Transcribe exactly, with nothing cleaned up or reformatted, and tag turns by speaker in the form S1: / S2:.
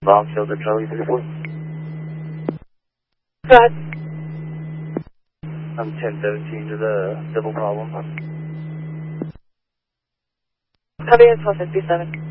S1: Long Shelter Charlie thirty-four.
S2: Go ahead.
S1: I'm ten seventeen to the double problem.
S2: Copy, it's four fifty-seven.